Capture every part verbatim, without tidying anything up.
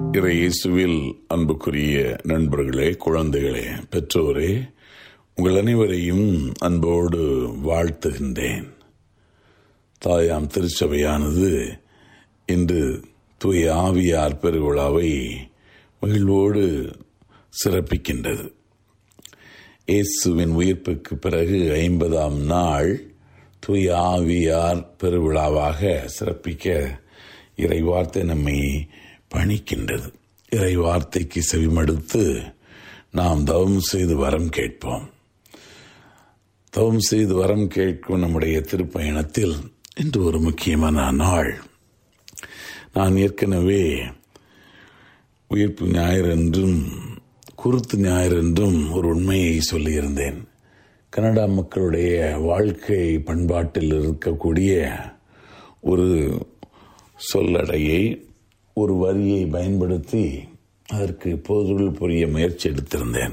இறை இயேசுவில் அன்புக்குரிய நண்பர்களே, குழந்தைகளே, பெற்றோரே, உங்கள் அனைவரையும் அன்போடு வாழ்த்துகின்றேன். தாயாம் திருச்சபையானது இன்று தூய ஆவியார் பெருவிழாவை மகிழ்வோடு சிறப்பிக்கின்றது. இயேசுவின் உயிர்ப்புக்கு பிறகு ஐம்பதாம் நாள் தூய ஆவியார் பெருவிழாவாக சிறப்பிக்க இறைவார்த்தை நம்மை பணிக்கின்றது. இறை வார்த்தைக்கு செவிமடுத்து நாம் தவம் செய்து வரம் கேட்போம். தவம் செய்து வரம் கேட்கும் நம்முடைய திருப்பயணத்தில் இன்று ஒரு முக்கியமான நாள். நான் ஏற்கனவே உயிர்ப்பு ஞாயிறு என்றும் குருத்து ஞாயிறு என்றும் ஒரு உண்மையை சொல்லியிருந்தேன். கனடா மக்களுடைய வாழ்க்கை பண்பாட்டில் இருக்கக்கூடிய ஒரு சொல்லடையை, ஒரு வரியை பயன்படுத்தி அதற்கு பொருள் புரிய முயற்சி எடுத்திருந்தேன்.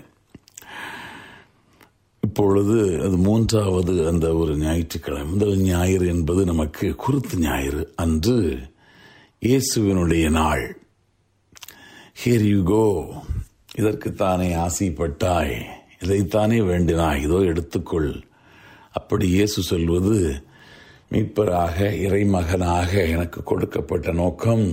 இப்பொழுது அது மூன்றாவது அந்த ஒரு ஞாயிற்றுக்கிழமை. முதல் ஞாயிறு என்பது நமக்கு குருத்து ஞாயிறு. அன்று இயேசுவினுடைய நாள். ஹியர் யூ கோ, இதற்குத்தானே ஆசைப்பட்டாய், இதைத்தானே வேண்டினாய், இதோ எடுத்துக்கொள். அப்படி இயேசு சொல்வது, மீட்பராக இறைமகனாக எனக்கு கொடுக்கப்பட்ட நோக்கம்,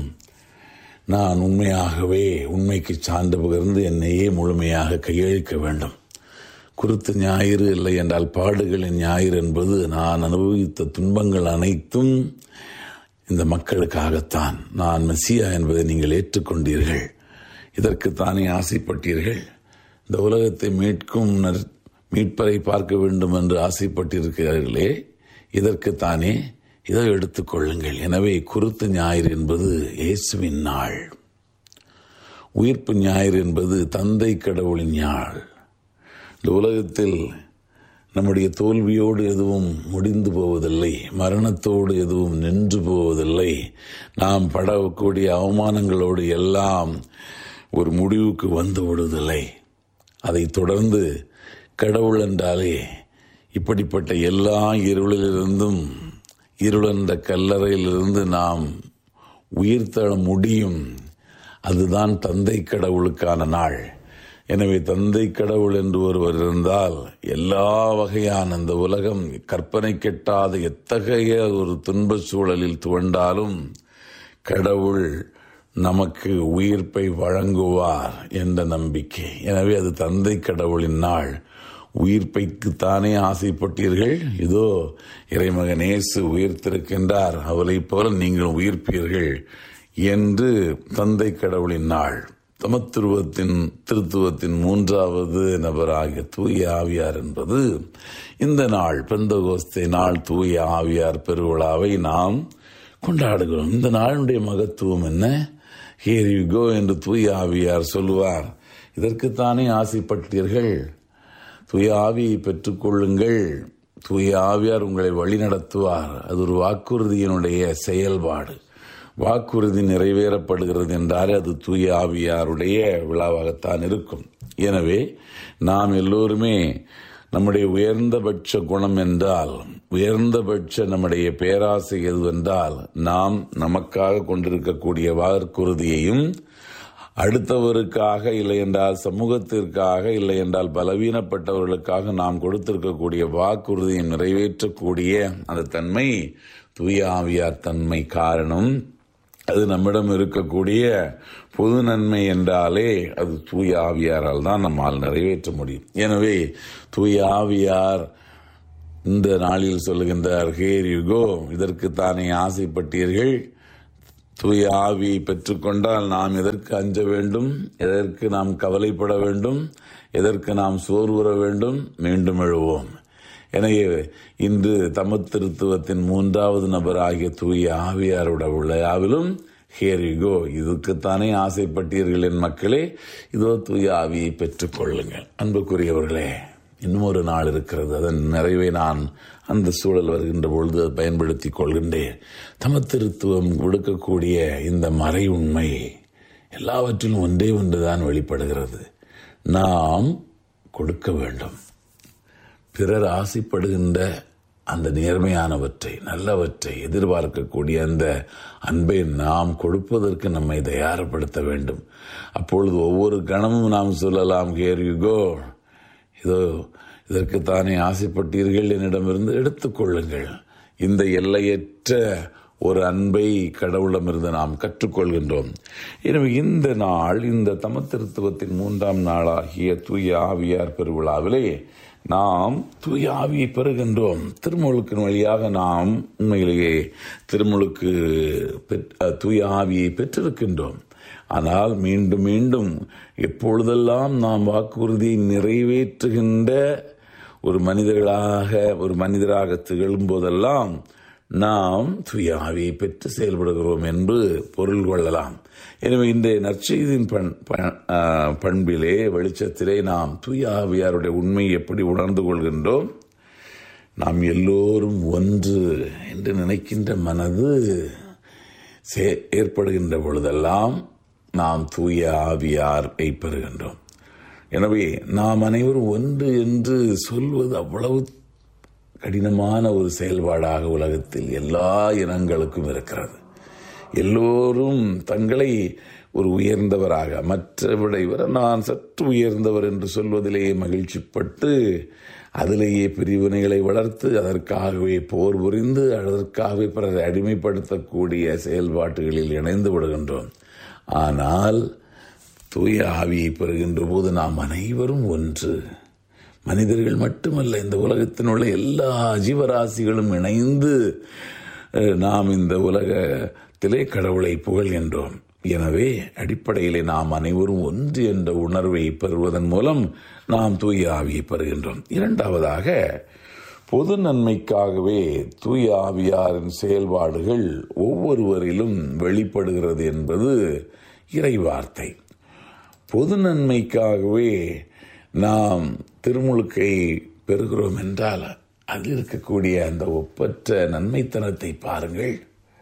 நான் உண்மையாகவே உண்மைக்கு சான்று பகிர்ந்து என்னையே முழுமையாக கையளிக்க வேண்டும். குருத்து ஞாயிறு இல்லை என்றால் பாடுகளின் ஞாயிறு என்பது நான் அனுபவித்த துன்பங்கள் அனைத்தும் இந்த மக்களுக்காகத்தான். நான் மெசியா என்பதை நீங்கள் ஏற்றுக்கொண்டீர்கள், இதற்குத்தானே ஆசைப்பட்டீர்கள். இந்த உலகத்தை மீட்கும் மீட்பரை பார்க்க வேண்டும் என்று ஆசைப்பட்டிருக்கிறார்களே, இதற்குத்தானே இதை எடுத்துக்கொள்ளுங்கள். எனவே குருத்து ஞாயிறு என்பது இயேசுவின் நாள். உயிர்ப்பு ஞாயிறு என்பது தந்தை கடவுளின் நாள். இந்த உலகத்தில் நம்முடைய தோல்வியோடு எதுவும் முடிந்து போவதில்லை, மரணத்தோடு எதுவும் நின்று போவதில்லை. நாம் படக்கூடிய அவமானங்களோடு எல்லாம் ஒரு முடிவுக்கு வந்து விடுவதில்லை. அதை தொடர்ந்து கடவுள் என்றாலே இப்படிப்பட்ட எல்லா இருளிலிருந்தும், இருளென்ற கல்லறையிலிருந்து நாம் உயிர் தழ முடியும். அதுதான் தந்தை கடவுளுக்கான நாள். எனவே தந்தை கடவுள் என்று ஒருவர் இருந்தால் எல்லா வகையான அந்த உலகம் கற்பனை கெட்டாத எத்தகைய ஒரு துன்ப சூழலில் துவண்டாலும் கடவுள் நமக்கு உயிர்ப்பை வழங்குவார் என்ற நம்பிக்கை. எனவே அது தந்தை கடவுளின் நாள். உயிர்ப்பைக்குத்தானே ஆசைப்பட்டீர்கள், இதோ இறைமகன் இயேசு உயிர்த்திருக்கின்றார், அவரை போல நீங்கள் உயிர்ப்பீர்கள் என்று தந்தை கடவுளின் நாள். தமத்துருவத்தின் திருத்துவத்தின் மூன்றாவது நபராகிய தூய ஆவியார் என்பது இந்த நாள். பெந்தகோஸ்தே நாள் தூய ஆவியார் பெருவிழாவை நாம் கொண்டாடுகிறோம். இந்த நாளுடைய மகத்துவம் என்ன? ஹியர் யூ கோ என்று தூய ஆவியார் சொல்லுவார். இதற்குத்தானே ஆசைப்பட்டீர்கள், தூய ஆவியை பெற்றுக்கொள்ளுங்கள். தூய ஆவியார் உங்களை வழி நடத்துவார். அது ஒரு வாக்குறுதியினுடைய செயல்பாடு. வாக்குறுதி நிறைவேறப்படுகிறது என்றாலே அது தூய ஆவியாருடைய விழாவாகத்தான் இருக்கும். எனவே நாம் எல்லோருமே நம்முடைய உயர்ந்தபட்ச குணம் என்றால், உயர்ந்தபட்ச நம்முடைய பேராசை எதுவென்றால், நாம் நமக்காக கொண்டிருக்கக்கூடிய வாக்குறுதியையும் அடுத்தவருக்காக, இல்லை என்றால் சமூகத்திற்காக, இல்லை என்றால் பலவீனப்பட்டவர்களுக்காக நாம் கொடுத்திருக்கக்கூடிய வாக்குறுதியை நிறைவேற்றக்கூடிய அந்த தன்மை தூய ஆவியார் தன்மை. காரணம், அது நம்மிடம் இருக்கக்கூடிய பொது நன்மை என்றாலே அது தூய ஆவியாரால் தான் நம்மால் நிறைவேற்ற முடியும். எனவே தூய ஆவியார் இந்த நாளில் சொல்லுகின்றார், ஹியர் யூ கோ, இதற்குத்தானே ஆசைப்பட்டீர்கள். தூய ஆவியை பெற்றுக்கொண்டால் நாம் எதற்கு அஞ்ச வேண்டும், எதற்கு நாம் கவலைப்பட வேண்டும், எதற்கு நாம் சோர்வுற வேண்டும்? மீண்டும் எழுவோம். எனவே இன்று தமத்திருத்துவத்தின் மூன்றாவது நபராகிய தூய ஆவியாரோட விழாவிலும் ஹியர் யூ கோ, இதுக்குத்தானே ஆசைப்பட்டீர்கள் என் மக்களே, இதோ தூய ஆவியை பெற்றுக் கொள்ளுங்கள். அன்புக்குரியவர்களே, இன்னும் ஒரு நாள் இருக்கிறது. அதன் நிறைவை நான் அந்த சூழல் வருகின்ற பொழுது அதை பயன்படுத்திக் கொள்கின்றேன். தமத்திருத்துவம் கொடுக்கக்கூடிய இந்த மறை உண்மை எல்லாவற்றிலும் ஒன்றே ஒன்றுதான் வெளிப்படுகிறது. நாம் கொடுக்க வேண்டும். பிறர் ஆசைப்படுகின்ற அந்த நேர்மையானவற்றை, நல்லவற்றை எதிர்பார்க்கக்கூடிய அந்த அன்பை நாம் கொடுப்பதற்கு நம்மை தயார்படுத்த வேண்டும். அப்பொழுது ஒவ்வொரு கணமும் நாம் சொல்லலாம், ஹியர் யூ கோ, இதோ இதற்குத்தானே ஆசைப்பட்டீர்கள், என்னிடமிருந்து எடுத்துக்கொள்ளுங்கள். இந்த எல்லையற்ற ஒரு அன்பை கடவுளிடமிருந்து நாம் கற்றுக்கொள்கின்றோம். எனவே இந்த நாள், இந்த தமத்திருத்துவத்தின் மூன்றாம் நாளாகிய தூய ஆவியார் பெருவிழாவிலே நாம் தூய ஆவியை பெறுகின்றோம். திருமுழுக்கின் வழியாக நாம் உண்மையிலேயே திருமுழுக்கு தூய ஆவியை பெற்றிருக்கின்றோம். ஆனால் மீண்டும் மீண்டும் எப்பொழுதெல்லாம் நாம் வாக்குறுதியை நிறைவேற்றுகின்ற ஒரு மனிதர்களாக ஒரு மனிதராக திகழும் போதெல்லாம் நாம் தூய ஆவியை பெற்று செயல்படுகிறோம் என்று பொருள் கொள்ளலாம். எனவே இந்த நற்செய்தியின் பண் பண்பிலே வெளிச்சத்திலே நாம் தூய ஆவியாருடைய உண்மையை எப்படி உணர்ந்து கொள்கின்றோம்? நாம் எல்லோரும் ஒன்று என்று நினைக்கின்ற மனது ஏற்படுகின்ற பொழுதெல்லாம் நாம் தூய ஆவியாரை பெறுகின்றோம். எனவே நாம் அனைவரும் ஒன்று என்று சொல்வது அவ்வளவு கடினமான ஒரு செயல்பாடாக உலகத்தில் எல்லா இனங்களுக்கும் இருக்கிறது. எல்லோரும் தங்களை ஒரு உயர்ந்தவராக, மற்றவரை விட நான் சற்று உயர்ந்தவர் என்று சொல்வதிலேயே மகிழ்ச்சிப்பட்டு அதிலேயே பிரிவினைகளை வளர்த்து அதற்காகவே போர் புரிந்து அதற்காகவே பிறரை அடிமைப்படுத்தக்கூடிய செயல்பாட்டுகளில் இணைந்து விடுகின்றோம். ஆனால் தூய ஆவியை பெறுகின்ற போது நாம் அனைவரும் ஒன்று. மனிதர்கள் மட்டுமல்ல, இந்த உலகத்தினுள்ள எல்லா ஜீவராசிகளும் இணைந்து நாம் இந்த உலகத்திலே கடவுளை புகழ்கின்றோம். எனவே அடிப்படையிலே நாம் அனைவரும் ஒன்று என்ற உணர்வை பெறுவதன் மூலம் நாம் தூய ஆவியை பெறுகின்றோம். இரண்டாவதாக, பொது நன்மைக்காகவே தூய ஆவியாரின் செயல்பாடுகள் ஒவ்வொருவரிலும் வெளிப்படுகிறது என்பது இறைவார்த்தை. பொது நன்மைக்காகவே நாம் திருமுழுக்கை பெறுகிறோம் என்றால் அதில் இருக்கக்கூடிய அந்த ஒப்பற்ற நன்மைத்தனத்தை பாருங்கள்.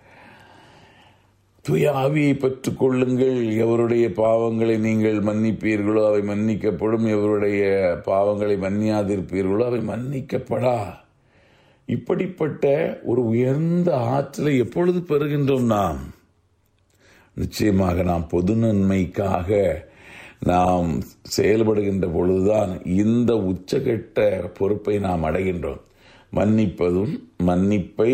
தூய ஆவியை பெற்றுக் கொள்ளுங்கள். எவருடைய பாவங்களை நீங்கள் மன்னிப்பீர்களோ அவை மன்னிக்கப்படும், எவருடைய பாவங்களை மன்னியாதிருப்பீர்களோ அவை மன்னிக்கப்படா. இப்படிப்பட்ட ஒரு உயர்ந்த ஆற்றலை எப்பொழுது பெறுகின்றோம்? நாம் நிச்சயமாக நாம் பொது நன்மைக்காக நாம் செயல்படுகின்ற பொழுதுதான் இந்த உச்சகட்ட பொறுப்பை நாம் அடைகின்றோம். மன்னிப்பதும் மன்னிப்பை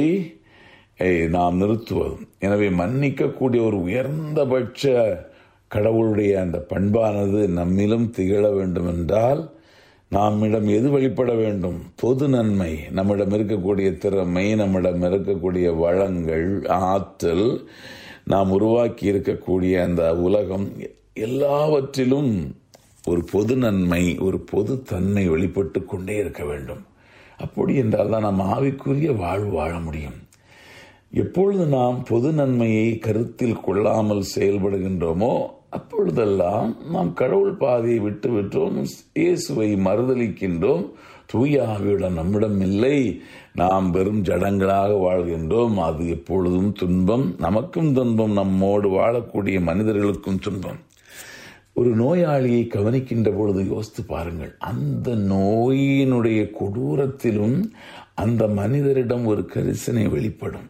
நாம் நிறுத்துவதும். எனவே மன்னிக்கக்கூடிய ஒரு உயர்ந்தபட்ச கடவுளுடைய அந்த பண்பானது நம்மிலும் திகழ வேண்டும் என்றால் நம்மிடம் எது வெளிப்பட வேண்டும்? பொது நன்மை. நம்மிடம் இருக்கக்கூடிய திறமை, நம்மிடம் இருக்கக்கூடிய வளங்கள், ஆற்றல், நாம் உருவாக்கி இருக்கக்கூடிய அந்த உலகம், எல்லாவற்றிலும் ஒரு பொது நன்மை, ஒரு பொது தன்மை வெளிப்பட்டு கொண்டே இருக்க வேண்டும். அப்படி என்றால் தான் நாம் ஆவிக்குரிய வாழ்வு வாழ முடியும். எப்பொழுது நாம் பொது நன்மையை கருத்தில் கொள்ளாமல் செயல்படுகின்றோமோ அப்பொழுதெல்லாம் நாம் கடவுள் பாதையை விட்டு விட்டோம், இயேசுவை மறுதலிக்கின்றோம், தூய ஆவியுடன் நம்மிடம் இல்லை, நாம் வெறும் ஜடங்களாக வாழ்கின்றோம். அது எப்பொழுதும் துன்பம், நமக்கும் துன்பம், நம்மோடு வாழக்கூடிய மனிதர்களுக்கும் துன்பம். ஒரு நோயாளியை கவனிக்கின்ற பொழுது யோசித்து பாருங்கள், அந்த நோயினுடைய கொடூரத்திலும் அந்த மனிதரிடம் ஒரு கரிசனை வெளிப்படும்.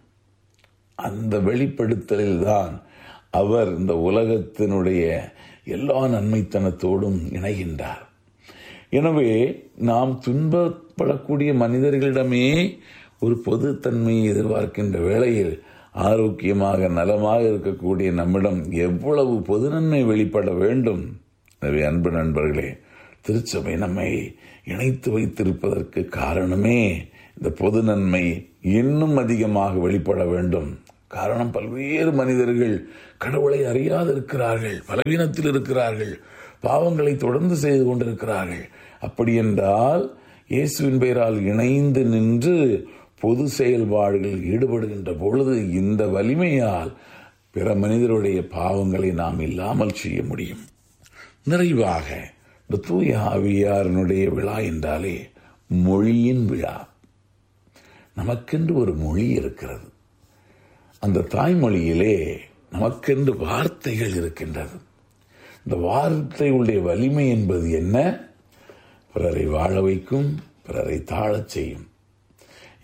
அந்த வெளிப்படுத்தலில் தான் அவர் இந்த உலகத்தினுடைய எல்லா நன்மைத்தனத்தோடும் இணைகின்றார். எனவே நாம் துன்பப்படக்கூடிய மனிதர்களிடமே ஒரு பொதுத்தன்மையை எதிர்பார்க்கின்ற வேளையில் ஆரோக்கியமாக நலமாக இருக்கக்கூடிய நம்மிடம் எவ்வளவு பொது நன்மை வெளிப்பட வேண்டும். எனவே அன்பு நண்பர்களே, திருச்சபை நம்மை இணைத்து வைத்திருப்பதற்கு காரணமே இந்த பொது நன்மை இன்னும் அதிகமாக வெளிப்பட வேண்டும். காரணம், பல்வேறு மனிதர்கள் கடவுளை அறியாது இருக்கிறார்கள், பலவீனத்தில் இருக்கிறார்கள், பாவங்களை தொடர்ந்து செய்து கொண்டிருக்கிறார்கள். அப்படி என்றால் இயேசுவின் பெயரால் இணைந்து நின்று பொது செயல்பாடுகளில் ஈடுபடுகின்ற பொழுது இந்த வலிமையால் பிற மனிதருடைய பாவங்களை நாம் இல்லாமல் செய்ய முடியும். நிறைவாக, இந்த தூய ஆவியாரினுடைய விழா என்றாலே மொழியின் விழா. நமக்கென்று ஒரு மொழி இருக்கிறது. அந்த தாய்மொழியிலே நமக்கென்று வார்த்தைகள் இருக்கின்றது. இந்த வார்த்தைகளுடைய வலிமை என்பது என்ன? பிறரை வாழ வைக்கும், பிறரை தாழச் செய்யும்.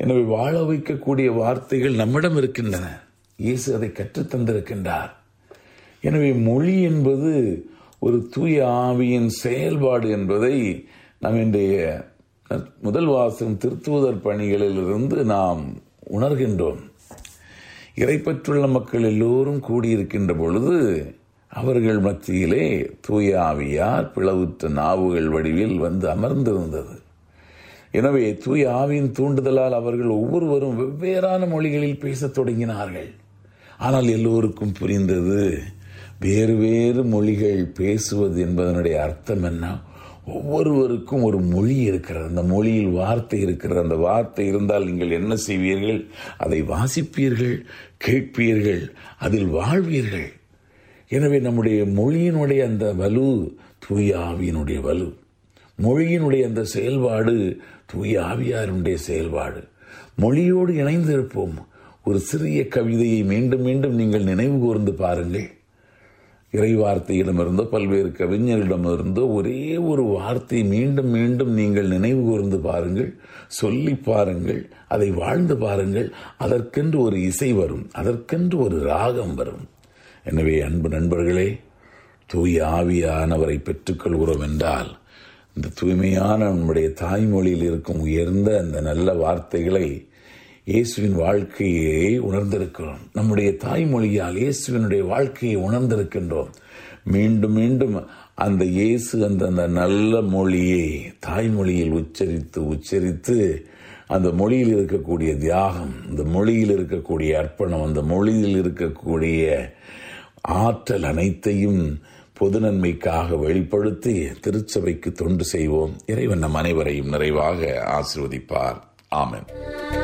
எனவே வாழ வைக்கக்கூடிய வார்த்தைகள் நம்மிடம் இருக்கின்றன. இயேசு அதை கற்றுத்தந்திருக்கின்றார். எனவே மொழி என்பது ஒரு தூய ஆவியின் செயல்பாடு என்பதை நாம் இன்றைய முதல் வாசகம் திருத்தூதர் பணிகளிலிருந்து நாம் உணர்கின்றோம். இறைப்பற்றுள்ள மக்கள் எல்லோரும் கூடியிருக்கின்ற பொழுது அவர்கள் மத்தியிலே தூய ஆவியார் பிளவுற்ற நாவுகள் வடிவில் வந்து அமர்ந்திருந்தது. எனவே தூய ஆவியின் தூண்டுதலால் அவர்கள் ஒவ்வொருவரும் வெவ்வேறான மொழிகளில் பேசத் தொடங்கினார்கள். ஆனால் எல்லோருக்கும் புரிந்தது, வேறு வேறு மொழிகள் பேசுவது என்பதனுடைய அர்த்தம் என்ன? ஒவ்வொருவருக்கும் ஒரு மொழி இருக்கிறது, அந்த மொழியில் வார்த்தை இருக்கிறது. அந்த வார்த்தை இருந்தால் நீங்கள் என்ன செய்வீர்கள்? அதை வாசிப்பீர்கள், கேட்பீர்கள், அதில் வாழ்வீர்கள். எனவே நம்முடைய மொழியினுடைய அந்த வலு தூய ஆவியினுடைய வலு, மொழியினுடைய அந்த செயல்பாடு தூய ஆவியாருடைய செயல்பாடு. மொழியோடு இணைந்திருப்போம். ஒரு சிறிய கவிதையை மீண்டும் மீண்டும் நீங்கள் நினைவு கூர்ந்து பாருங்கள். இறை வார்த்தையிடமிருந்தோ பல்வேறு கவிஞர்களிடமிருந்தோ ஒரே ஒரு வார்த்தை மீண்டும் மீண்டும் நீங்கள் நினைவு கூர்ந்து பாருங்கள், சொல்லி பாருங்கள், அதை வாழ்ந்து பாருங்கள். அதற்கென்று ஒரு இசை வரும், அதற்கென்று ஒரு ராகம் வரும். எனவே அன்பு நண்பர்களே, தூய ஆவியானவரை பெற்றுக்கொள்கிறோம் என்றால் இந்த தூய்மையான நம்முடைய தாய்மொழியில் இருக்கும் உயர்ந்த அந்த நல்ல வார்த்தைகளை இயேசுவின் வாழ்க்கையை உணர்ந்திருக்கிறோம். நம்முடைய தாய்மொழியால் இயேசுவினுடைய வாழ்க்கையை உணர்ந்திருக்கின்றோம். மீண்டும் மீண்டும் அந்த இயேசு அந்த அந்த நல்ல மொழியை தாய்மொழியில் உச்சரித்து உச்சரித்து அந்த மொழியில் இருக்கக்கூடிய தியாகம், அந்த மொழியில் இருக்கக்கூடிய அர்ப்பணம், அந்த மொழியில் இருக்கக்கூடிய ஆற்றல் அனைத்தையும் பொது நன்மைக்காக வெளிப்படுத்தி திருச்சபைக்கு தொண்டு செய்வோம். இறைவன் நம் அனைவரையும் நிறைவாக ஆசீர்வதிப்பார். ஆமென்.